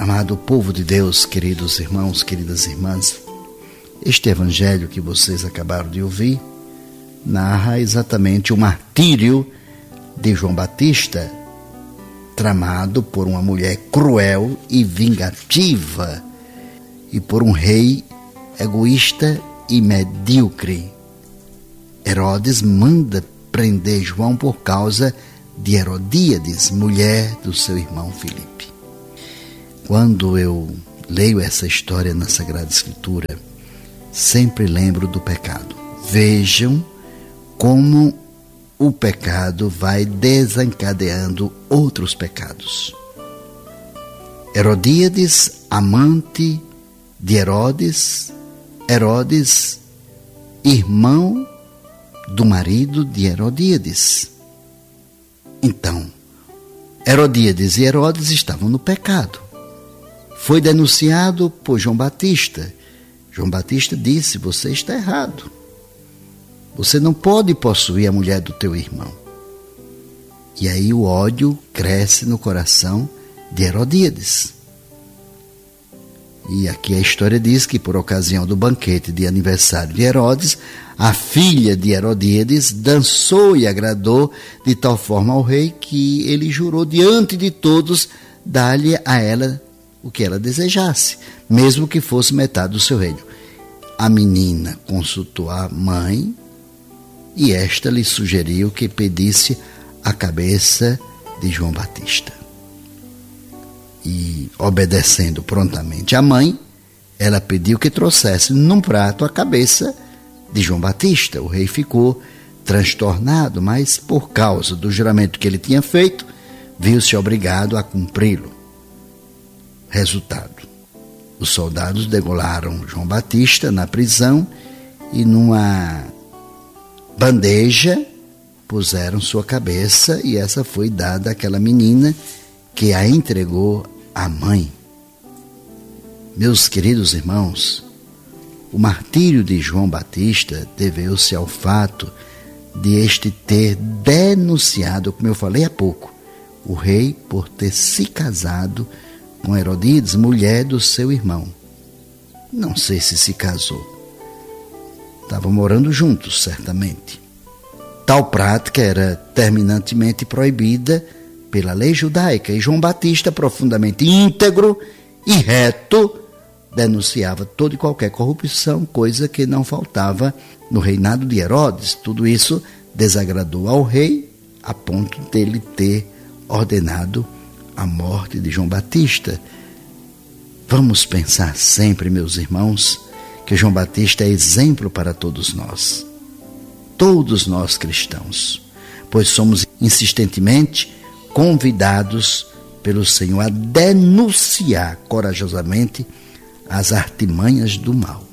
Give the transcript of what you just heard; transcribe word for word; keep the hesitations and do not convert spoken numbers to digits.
Amado povo de Deus, queridos irmãos, queridas irmãs, este evangelho que vocês acabaram de ouvir narra exatamente o martírio de João Batista, tramado por uma mulher cruel e vingativa e por um rei egoísta e medíocre. Herodes manda prender João por causa de Herodíades, mulher do seu irmão Filipe. Quando eu leio essa história na Sagrada Escritura, sempre lembro do pecado. Vejam como o pecado vai desencadeando outros pecados. Herodíades, amante de Herodes, Herodes, irmão do marido de Herodíades. Então, Herodíades e Herodes estavam no pecado. Foi denunciado por João Batista. João Batista disse: você está errado. Você não pode possuir a mulher do teu irmão. E aí o ódio cresce no coração de Herodíades. E aqui a história diz que por ocasião do banquete de aniversário de Herodes, a filha de Herodíades dançou e agradou de tal forma ao rei que ele jurou diante de todos dar-lhe a ela o que ela desejasse, mesmo que fosse metade do seu reino. A menina consultou a mãe e esta lhe sugeriu que pedisse a cabeça de João Batista. E, obedecendo prontamente a mãe, ela pediu que trouxesse num prato a cabeça de João Batista. O rei ficou transtornado, mas por causa do juramento que ele tinha feito, viu-se obrigado a cumpri-lo. Resultado: os soldados degolaram João Batista na prisão e numa bandeja puseram sua cabeça, e essa foi dada àquela menina que a entregou à mãe. Meus queridos irmãos, o martírio de João Batista deveu-se ao fato de este ter denunciado, como eu falei há pouco, o rei por ter se casado com Herodíades, mulher do seu irmão. Não sei se se casou. Estavam morando juntos, certamente. Tal prática era terminantemente proibida pela lei judaica, e João Batista, profundamente íntegro e reto, denunciava toda e qualquer corrupção, coisa que não faltava no reinado de Herodes. Tudo isso desagradou ao rei, a ponto dele ter ordenado a morte de João Batista. Vamos pensar sempre, meus irmãos, que João Batista é exemplo para todos nós, todos nós cristãos, pois somos insistentemente convidados pelo Senhor a denunciar corajosamente as artimanhas do mal.